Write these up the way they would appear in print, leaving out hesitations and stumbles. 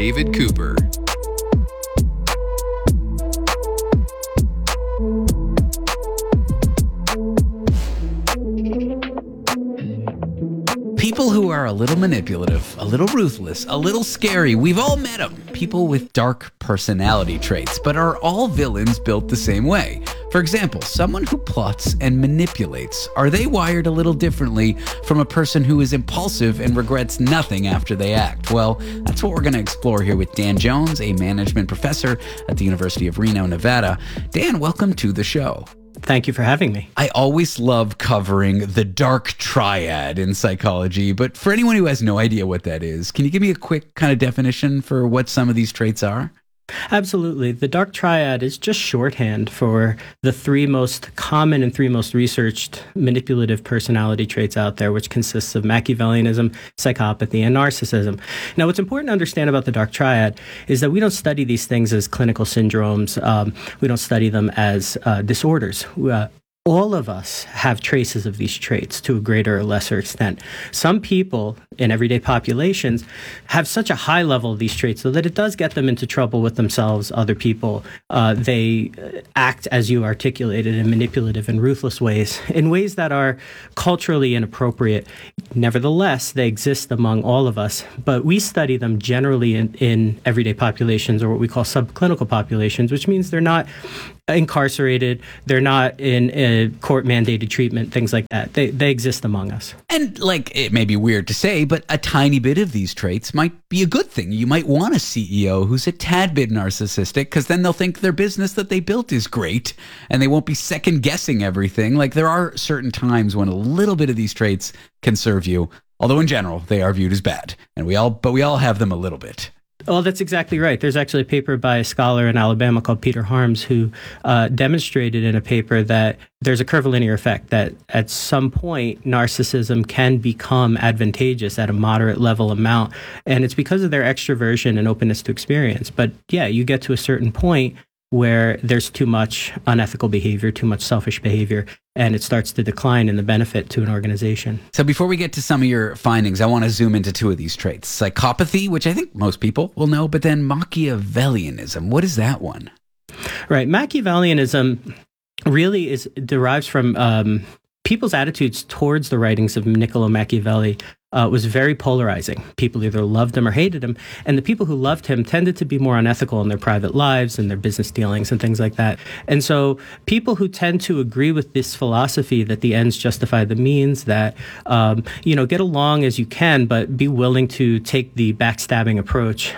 David Cooper. People who are a little manipulative, a little ruthless, a little scary, we've all met them. People with dark personality traits, but are all villains built the same way? For example, someone who plots and manipulates, are they wired a little differently from a person who is impulsive and regrets nothing after they act? Well, that's what we're going to explore here with Dan Jones, a management professor at the University of Reno, Nevada. Dan, welcome to the show. Thank you for having me. I always love covering the dark triad in psychology, but for anyone who has no idea what that is, can you give me a quick kind of definition for what some of these traits are? Absolutely. The dark triad is just shorthand for the three most common and three most researched manipulative personality traits out there, which consists of Machiavellianism, psychopathy, and narcissism. Now, what's important to understand about the dark triad is that we don't study these things as clinical syndromes. We don't study them as disorders. All of us have traces of these traits to a greater or lesser extent. Some people in everyday populations have such a high level of these traits so that it does get them into trouble with themselves, other people. They act, as you articulated, in manipulative and ruthless ways, in ways that are culturally inappropriate. Nevertheless, they exist among all of us, but we study them generally in everyday populations, or what we call subclinical populations, which means they're not incarcerated, they're not in court-mandated treatment, things like that. They exist among us. And it may be weird to say, but a tiny bit of these traits might be a good thing. You might want a CEO who's a tad bit narcissistic, because then they'll think their business that they built is great, and they won't be second-guessing everything. There are certain times when a little bit of these traits can serve you, although in general, they are viewed as bad. And we all have them a little bit. Oh, that's exactly right. There's actually a paper by a scholar in Alabama called Peter Harms who demonstrated in a paper that there's a curvilinear effect, that at some point narcissism can become advantageous at a moderate level amount. And it's because of their extroversion and openness to experience. But yeah, you get to a certain point where there's too much unethical behavior, too much selfish behavior, and it starts to decline in the benefit to an organization. So before we get to some of your findings, I want to zoom into two of these traits. Psychopathy, which I think most people will know, but then Machiavellianism. What is that one? Right. Machiavellianism really derives from people's attitudes towards the writings of Niccolo Machiavelli. Was very polarizing. People either loved him or hated him. And the people who loved him tended to be more unethical in their private lives and their business dealings and things like that. And so people who tend to agree with this philosophy that the ends justify the means, that, get along as you can, but be willing to take the backstabbing approach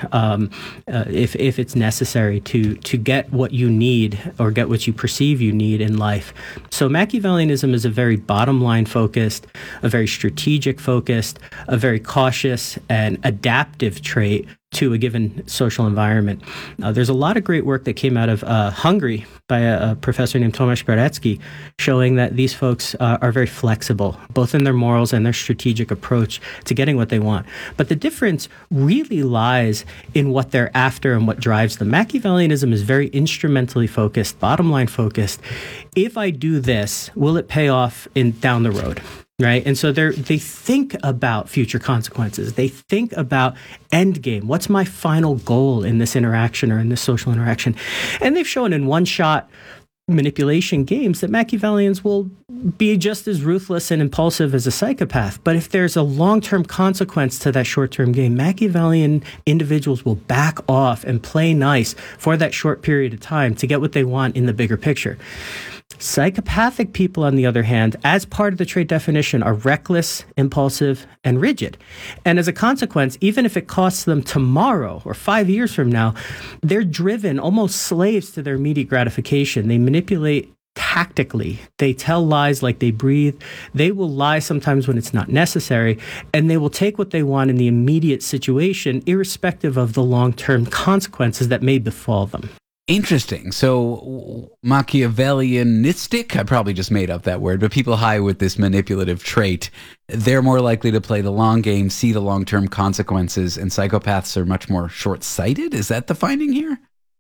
if it's necessary to get what you need or get what you perceive you need in life. So Machiavellianism is a very bottom line focused, a very strategic focused, a very cautious and adaptive trait to a given social environment. There's a lot of great work that came out of Hungary by a professor named Tomasz Berecki showing that these folks are very flexible, both in their morals and their strategic approach to getting what they want. But the difference really lies in what they're after and what drives them. Machiavellianism is very instrumentally focused, bottom line focused. If I do this, will it pay off down the road? Right. And so they think about future consequences. They think about end game. What's my final goal in this interaction or in this social interaction? And they've shown in one-shot manipulation games that Machiavellians will be just as ruthless and impulsive as a psychopath. But if there's a long-term consequence to that short-term game, Machiavellian individuals will back off and play nice for that short period of time to get what they want in the bigger picture. Psychopathic people, on the other hand, as part of the trait definition, are reckless, impulsive, and rigid. And as a consequence, even if it costs them tomorrow or 5 years from now, they're driven, almost slaves to their immediate gratification. They manipulate tactically. They tell lies like they breathe. They will lie sometimes when it's not necessary, and they will take what they want in the immediate situation, irrespective of the long-term consequences that may befall them. Interesting. So Machiavellianistic, I probably just made up that word, but people high with this manipulative trait, they're more likely to play the long game, see the long-term consequences, and psychopaths are much more short-sighted. Is that the finding here?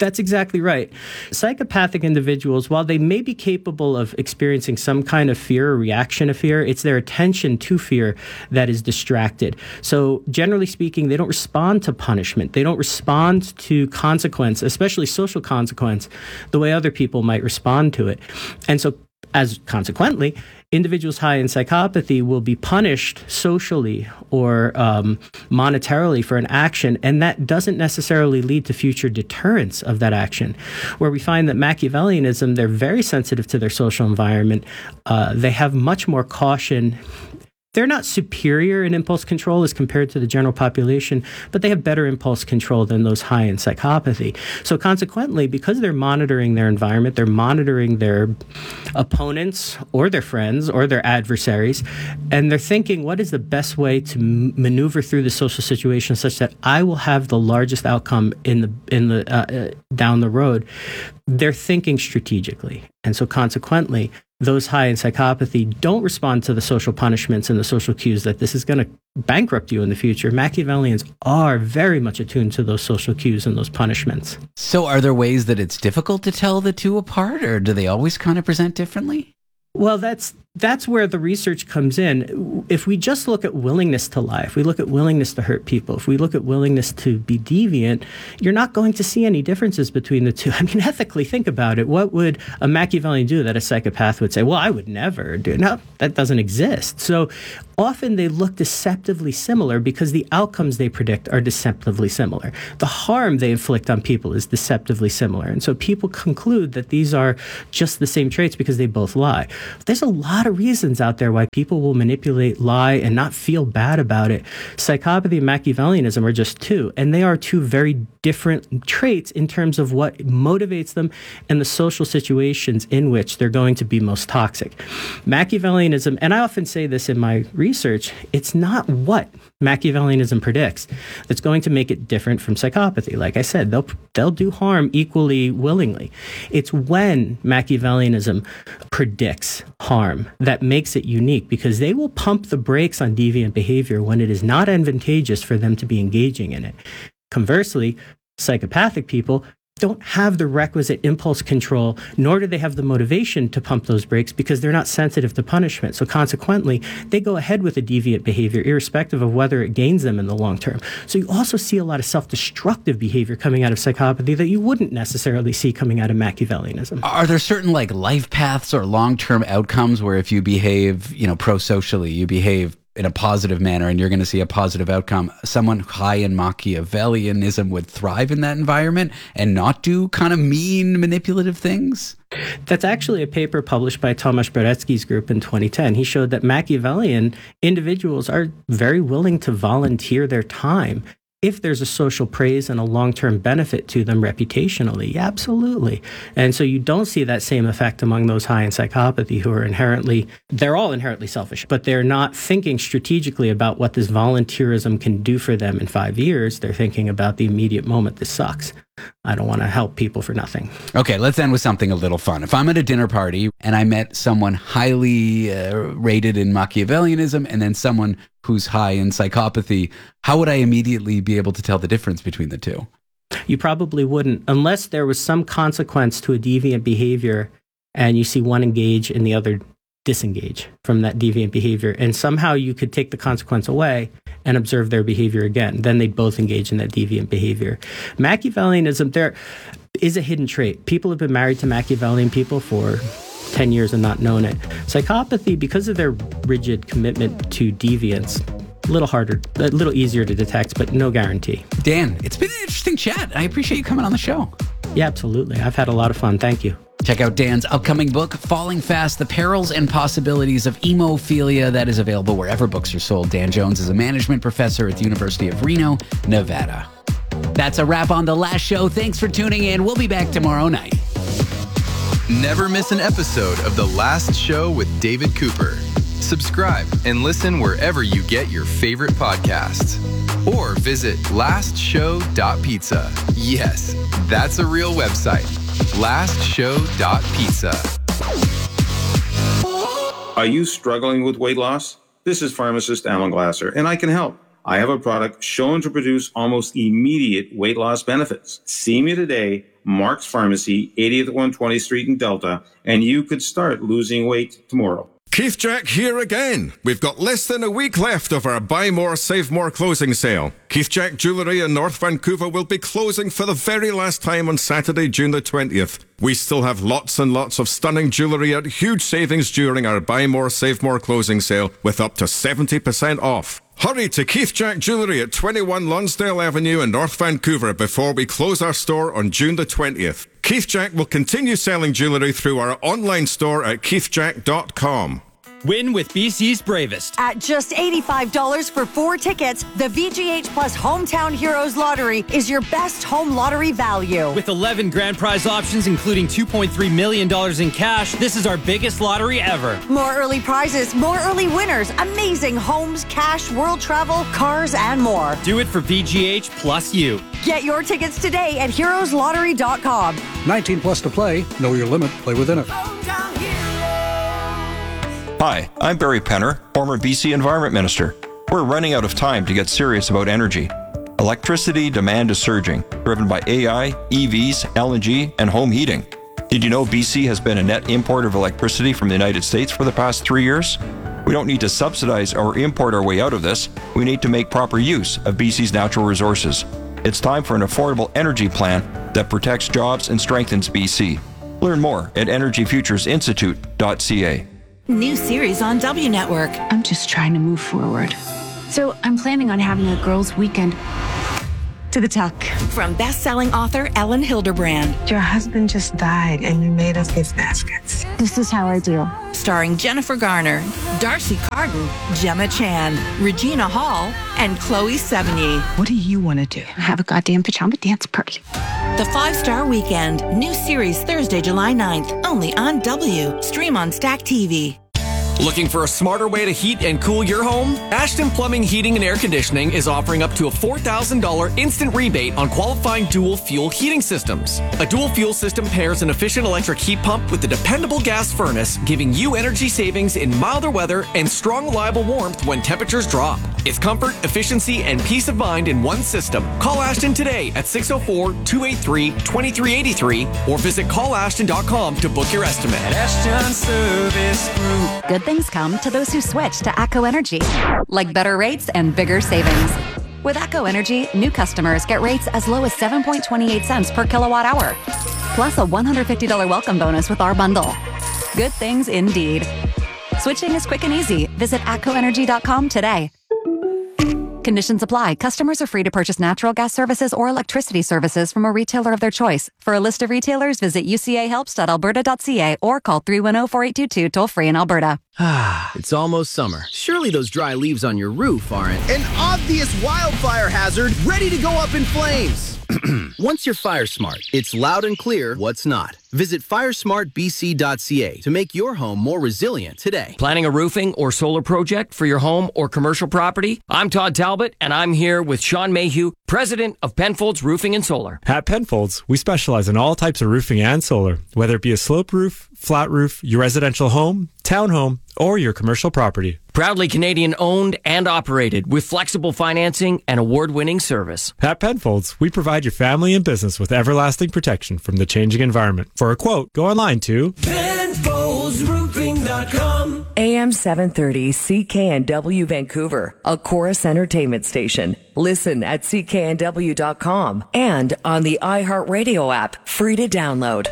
That's exactly right. Psychopathic individuals, while they may be capable of experiencing some kind of fear or reaction to fear, it's their attention to fear that is distracted. So generally speaking, they don't respond to punishment. They don't respond to consequence, especially social consequence, the way other people might respond to it. And so as consequently, individuals high in psychopathy will be punished socially or monetarily for an action, and that doesn't necessarily lead to future deterrence of that action. Where we find that Machiavellianism, they're very sensitive to their social environment. They have much more caution. They're not superior in impulse control as compared to the general population, but they have better impulse control than those high in psychopathy. So consequently, because they're monitoring their environment, they're monitoring their opponents or their friends or their adversaries, and they're thinking, what is the best way to maneuver through the social situation such that I will have the largest outcome in the down the road? They're thinking strategically. And so consequently, those high in psychopathy don't respond to the social punishments and the social cues that this is going to bankrupt you in the future. Machiavellians are very much attuned to those social cues and those punishments. So are there ways that it's difficult to tell the two apart, or do they always kind of present differently? Well, that's where the research comes in. If we just look at willingness to lie, if we look at willingness to hurt people, if we look at willingness to be deviant, you're not going to see any differences between the two. I mean, ethically, think about it. What would a Machiavellian do that a psychopath would say, well, I would never do? No, that doesn't exist. So often they look deceptively similar because the outcomes they predict are deceptively similar. The harm they inflict on people is deceptively similar. And so people conclude that these are just the same traits because they both lie. There's a lot of reasons out there why people will manipulate, lie, and not feel bad about it. Psychopathy and Machiavellianism are just two, and they are two very different traits in terms of what motivates them and the social situations in which they're going to be most toxic. Machiavellianism, and I often say this in my research, it's not what Machiavellianism predicts that's going to make it different from psychopathy. Like I said, they'll do harm equally willingly. It's when Machiavellianism predicts harm that makes it unique, because they will pump the brakes on deviant behavior when it is not advantageous for them to be engaging in it. Conversely, psychopathic people don't have the requisite impulse control, nor do they have the motivation to pump those brakes because they're not sensitive to punishment. So consequently, they go ahead with the deviant behavior irrespective of whether it gains them in the long term. So you also see a lot of self-destructive behavior coming out of psychopathy that you wouldn't necessarily see coming out of Machiavellianism. Are there certain like life paths or long-term outcomes where if you behave, pro-socially, you behave in a positive manner and you're going to see a positive outcome? Someone high in Machiavellianism would thrive in that environment and not do kind of mean, manipulative things? That's actually a paper published by Tomasz Beretsky's group in 2010. He showed that Machiavellian individuals are very willing to volunteer their time if there's a social praise and a long-term benefit to them reputationally. Absolutely. And so you don't see that same effect among those high in psychopathy who are they're all inherently selfish, but they're not thinking strategically about what this volunteerism can do for them in 5 years. They're thinking about the immediate moment. This sucks. I don't want to help people for nothing. Okay, let's end with something a little fun. If I'm at a dinner party and I met someone highly rated in Machiavellianism and then someone who's high in psychopathy, how would I immediately be able to tell the difference between the two? You probably wouldn't, unless there was some consequence to a deviant behavior and you see one engage and the other disengage from that deviant behavior. And somehow you could take the consequence away and observe their behavior again. Then they'd both engage in that deviant behavior. Machiavellianism, there is a hidden trait. People have been married to Machiavellian people for 10 years and not known it. Psychopathy, because of their rigid commitment to deviance, a little harder, a little easier to detect, but no guarantee. Dan, it's been an interesting chat. I appreciate you coming on the show. Yeah, absolutely. I've had a lot of fun. Thank you. Check out Dan's upcoming book, Falling Fast, The Perils and Possibilities of Emophilia. That is available wherever books are sold. Dan Jones is a management professor at the University of Reno, Nevada. That's a wrap on The Last Show. Thanks for tuning in. We'll be back tomorrow night. Never miss an episode of The Last Show with David Cooper. Subscribe and listen wherever you get your favorite podcasts. Or visit lastshow.pizza. Yes, that's a real website. lastshow.pizza. Are you struggling with weight loss? This is pharmacist Alan Glasser, and I can help. I have a product shown to produce almost immediate weight loss benefits. See me today, Mark's Pharmacy, 80th 120th Street in Delta, and you could start losing weight tomorrow. Keith Jack here again. We've got less than a week left of our Buy More, Save More closing sale. Keith Jack Jewellery in North Vancouver will be closing for the very last time on Saturday, June the 20th. We still have lots and lots of stunning jewellery at huge savings during our Buy More, Save More closing sale with up to 70% off. Hurry to Keith Jack Jewellery at 21 Lonsdale Avenue in North Vancouver before we close our store on June the 20th. Keith Jack will continue selling jewellery through our online store at keithjack.com. Win with BC's Bravest. At just $85 for 4 tickets, the VGH Plus Hometown Heroes Lottery is your best home lottery value. With 11 grand prize options, including $2.3 million in cash, this is our biggest lottery ever. More early prizes, more early winners, amazing homes, cash, world travel, cars, and more. Do it for VGH plus you. Get your tickets today at heroeslottery.com. 19 plus to play. Know your limit. Play within it. Hi, I'm Barry Penner, former BC Environment Minister. We're running out of time to get serious about energy. Electricity demand is surging, driven by AI, EVs, LNG, and home heating. Did you know BC has been a net importer of electricity from the United States for the past 3 years? We don't need to subsidize or import our way out of this. We need to make proper use of BC's natural resources. It's time for an affordable energy plan that protects jobs and strengthens BC. Learn more at energyfuturesinstitute.ca. New series on W Network. I'm just trying to move forward. So I'm planning on having a girls' weekend. To the tuck. From best-selling author Ellen Hilderbrand. Your husband just died and you made us gift baskets. This is how I do. Starring Jennifer Garner, Darcy Carden, Gemma Chan, Regina Hall, and Chloe Sevigny. What do you want to do? Have a goddamn pajama dance party. The 5-Star Weekend. New series Thursday, July 9th. Only on W. Stream on Stack TV. Looking for a smarter way to heat and cool your home? Ashton Plumbing, Heating and Air Conditioning is offering up to a $4,000 instant rebate on qualifying dual fuel heating systems. A dual fuel system pairs an efficient electric heat pump with a dependable gas furnace, giving you energy savings in milder weather and strong, reliable warmth when temperatures drop. It's comfort, efficiency, and peace of mind in one system. Call Ashton today at 604-283-2383 or visit callashton.com to book your estimate. Ashton Service Group. Good things come to those who switch to ATCO Energy, like better rates and bigger savings. With ATCO Energy, new customers get rates as low as 7.28 cents per kilowatt hour, plus a $150 welcome bonus with our bundle. Good things indeed. Switching is quick and easy. Visit atcoenergy.com today. Conditions apply. Customers are free to purchase natural gas services or electricity services from a retailer of their choice. For a list of retailers, visit ucahelps.alberta.ca or call 310-4822 toll-free in Alberta. It's almost summer. Surely those dry leaves on your roof aren't an obvious wildfire hazard ready to go up in flames. Once you're fire smart, it's loud and clear what's not. Visit firesmartbc.ca to make your home more resilient today. Planning a roofing or solar project for your home or commercial property? I'm Todd Talbot, and I'm here with Sean Mayhew, president of Penfolds Roofing and Solar. At Penfolds, we specialize in all types of roofing and solar, whether it be a sloped roof, flat roof, your residential home, townhome, or your commercial property. Proudly Canadian owned and operated with flexible financing and award-winning service. At Penfolds, we provide your family and business with everlasting protection from the changing environment. For a quote, go online to PenfoldsRoofing.com. AM 730 CKNW Vancouver, a Chorus Entertainment station. Listen at CKNW.com and on the iHeartRadio app, free to download.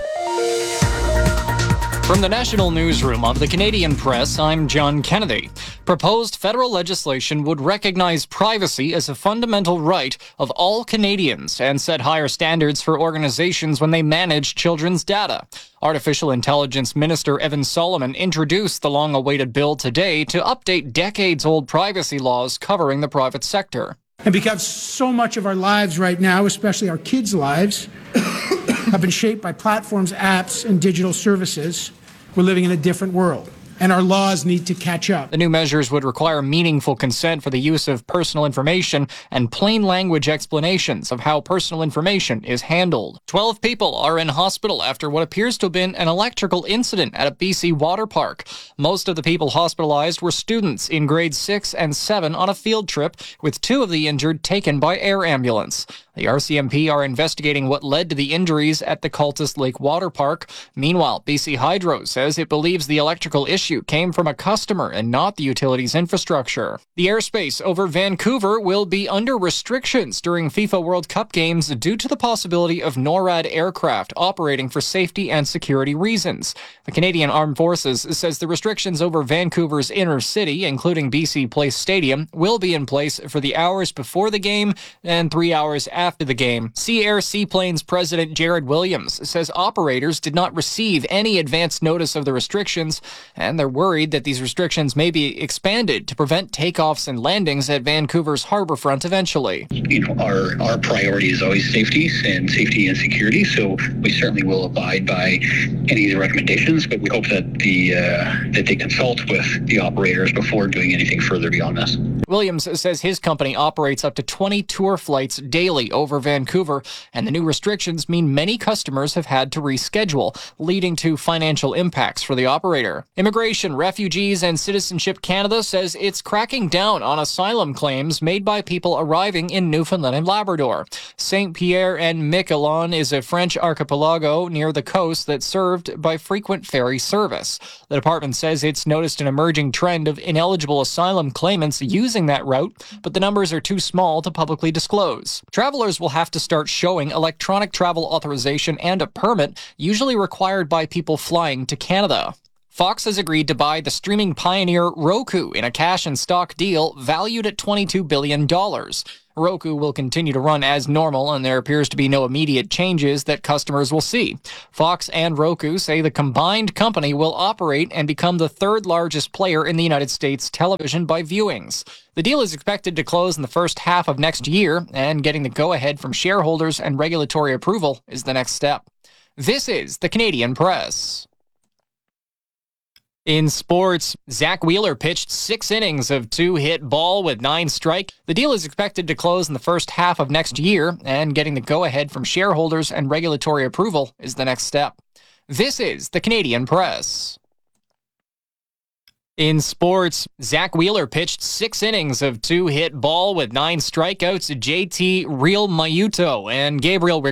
From the National Newsroom of the Canadian Press, I'm John Kennedy. Proposed federal legislation would recognize privacy as a fundamental right of all Canadians and set higher standards for organizations when they manage children's data. Artificial Intelligence Minister Evan Solomon introduced the long-awaited bill today to update decades-old privacy laws covering the private sector. And because so much of our lives right now, especially our kids' lives, have been shaped by platforms, apps, and digital services, we're living in a different world. and our laws need to catch up. The new measures would require meaningful consent for the use of personal information and plain language explanations of how personal information is handled. 12 people are in hospital after what appears to have been an electrical incident at a BC water park. Most of the people hospitalized were students in grades 6 and 7 on a field trip, with 2 of the injured taken by air ambulance. The RCMP are investigating what led to the injuries at the Cultus Lake Water Park. Meanwhile, BC Hydro says it believes the electrical issue came from a customer and not the utility's infrastructure. The airspace over Vancouver will be under restrictions during FIFA World Cup games due to the possibility of NORAD aircraft operating for safety and security reasons. The Canadian Armed Forces says the restrictions over Vancouver's inner city, including BC Place Stadium, will be in place for the hours before the game and 3 hours after the game. Sea Air Seaplanes President Jared Williams says operators did not receive any advance notice of the restrictions, and they're worried that these restrictions may be expanded to prevent takeoffs and landings at Vancouver's harborfront eventually. Our priority is always safety and security, so we certainly will abide by any of the recommendations, but we hope that that they consult with the operators before doing anything further beyond this. Williams says his company operates up to 20 tour flights daily over Vancouver, and the new restrictions mean many customers have had to reschedule, leading to financial impacts for the operator. Immigration, Refugees and Citizenship Canada says it's cracking down on asylum claims made by people arriving in Newfoundland and Labrador. St. Pierre and Miquelon is a French archipelago near the coast that's served by frequent ferry service. The department says it's noticed an emerging trend of ineligible asylum claimants using that route, but the numbers are too small to publicly disclose. Travelers will have to start showing electronic travel authorization and a permit, usually required by people flying to Canada. Fox has agreed to buy the streaming pioneer Roku in a cash and stock deal valued at $22 billion. Roku will continue to run as normal, and there appears to be no immediate changes that customers will see. Fox and Roku say the combined company will operate and become the third largest player in the United States television by viewings. The deal is expected to close in the first half of next year, and getting the go-ahead from shareholders and regulatory approval is the next step. This is the Canadian Press. In sports, Zach Wheeler pitched 6 innings of 2-hit ball with 9 strikes. The deal is expected to close in the first half of next year, and getting the go-ahead from shareholders and regulatory approval is the next step. This is the Canadian Press. In sports, Zach Wheeler pitched 6 innings of 2-hit ball with 9 strikeouts. JT Realmuto and Gabriel